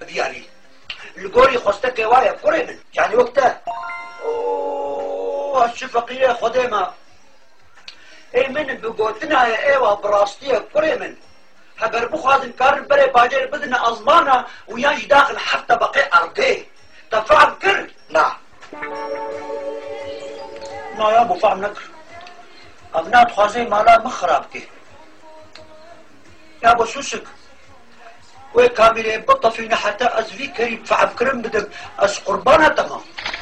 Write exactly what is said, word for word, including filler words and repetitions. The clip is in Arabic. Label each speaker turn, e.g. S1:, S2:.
S1: بياني القوري خوستك وايا قري من يعني وقتها اوه الشفقية خديمة اي من بقوتنا يا ايوه براستية قري من هقر بخوازن كارن بري باجر بدنا ازمانا وياش داخل حتى بقي ارضي تفعل كر لا ما يا ابو فهم نكر ابنات خوازي مالا مخرابكي يا ابو سوسك وي كاميري بطة فينا حتى ازفي كريم فعب كرم بدك از قربانة تمام